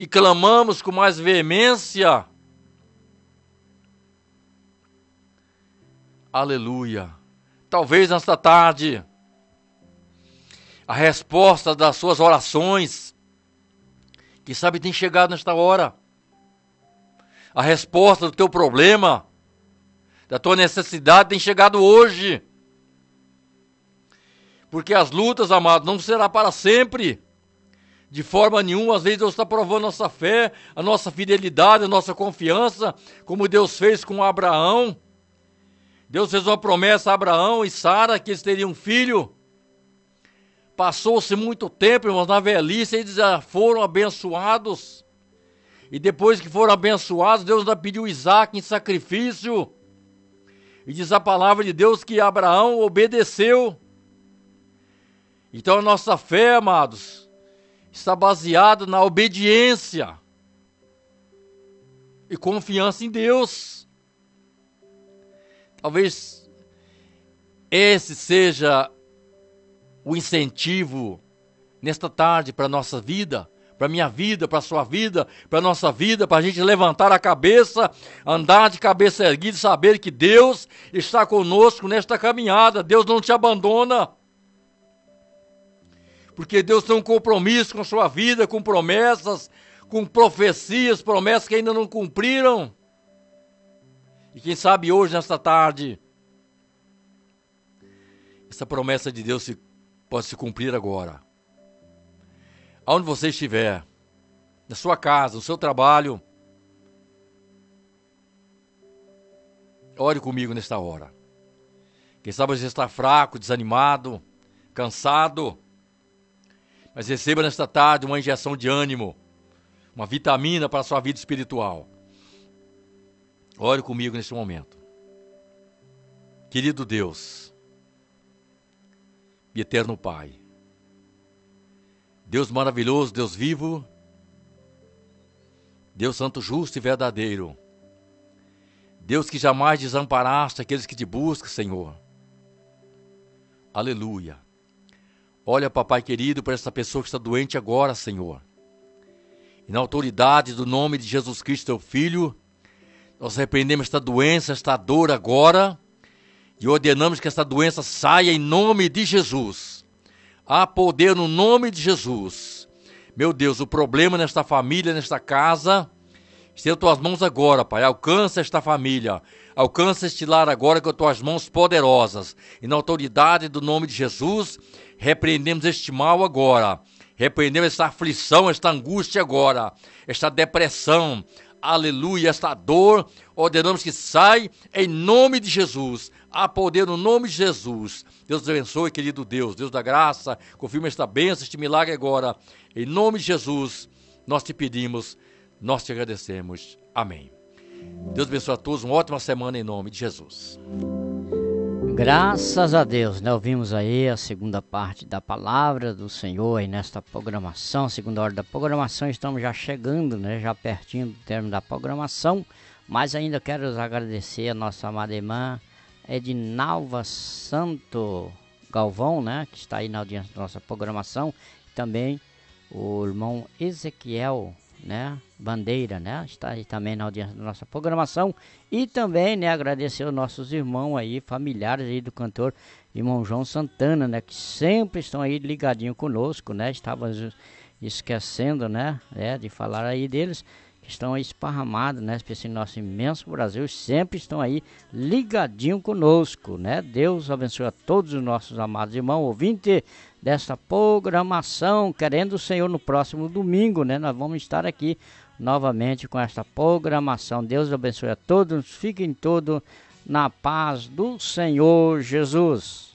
e clamamos com mais veemência. Aleluia. Talvez nesta tarde, a resposta das suas orações, quem sabe tem chegado nesta hora. A resposta do teu problema, da tua necessidade tem chegado hoje. Porque as lutas, amados, não será para sempre. De forma nenhuma, às vezes Deus está provando nossa fé, a nossa fidelidade, a nossa confiança, como Deus fez com Abraão. Deus fez uma promessa a Abraão e Sara que eles teriam um filho. Passou-se muito tempo, irmãos, na velhice, eles já foram abençoados. E depois que foram abençoados, Deus ainda pediu Isaac em sacrifício. E diz a palavra de Deus que Abraão obedeceu. Então a nossa fé, amados, está baseada na obediência e confiança em Deus. Talvez esse seja o incentivo nesta tarde para a nossa vida, para a minha vida, para a sua vida, para a nossa vida, para a gente levantar a cabeça, andar de cabeça erguida e saber que Deus está conosco nesta caminhada. Deus não te abandona. Porque Deus tem um compromisso com a sua vida, com promessas, com profecias, promessas que ainda não cumpriram. E quem sabe hoje, nesta tarde, essa promessa de Deus pode se cumprir agora. Aonde você estiver, na sua casa, no seu trabalho, ore comigo nesta hora. Quem sabe você está fraco, desanimado, cansado, mas receba nesta tarde uma injeção de ânimo, uma vitamina para a sua vida espiritual. Ore comigo neste momento. Querido Deus e eterno Pai, Deus maravilhoso, Deus vivo, Deus santo, justo e verdadeiro, Deus que jamais desamparaste aqueles que te buscam, Senhor. Aleluia. Olha, papai querido, para essa pessoa que está doente agora, Senhor. E na autoridade do nome de Jesus Cristo, teu Filho, nós repreendemos esta doença, esta dor agora, e ordenamos que esta doença saia em nome de Jesus. Há poder no nome de Jesus. Meu Deus, o problema nesta família, nesta casa, esteja em tuas mãos agora, Pai. Alcança esta família, alcança este lar agora com as tuas mãos poderosas. E na autoridade do nome de Jesus, repreendemos este mal agora. Repreendemos esta aflição, esta angústia agora, esta depressão, aleluia, esta dor, ordenamos que sai em nome de Jesus. Há poder no nome de Jesus. Deus abençoe, querido Deus, Deus da graça, confirma esta bênção, este milagre agora. Em nome de Jesus, nós te pedimos, nós te agradecemos. Amém. Deus abençoe a todos, uma ótima semana em nome de Jesus. Graças a Deus, né? Ouvimos aí a segunda parte da palavra do Senhor aí nesta programação, segunda hora da programação. Estamos já chegando, né? Já pertinho do término da programação, mas ainda quero agradecer a nossa amada irmã Edinalva Santo Galvão, né? Que está aí na audiência da nossa programação. Também o irmão Ezequiel, né, Bandeira, né, está aí também na audiência da nossa programação. E também, né, agradecer aos nossos irmãos aí, familiares aí do cantor irmão João Santana, né, que sempre estão aí ligadinho conosco, né, estávamos esquecendo, né, de falar aí deles, que estão aí esparramados, né, especialmente no nosso imenso Brasil, sempre estão aí ligadinho conosco, né. Deus abençoe a todos os nossos amados irmãos ouvintes desta programação, querendo o Senhor no próximo domingo, né? Nós vamos estar aqui novamente com esta programação. Deus abençoe a todos, fiquem todos na paz do Senhor Jesus.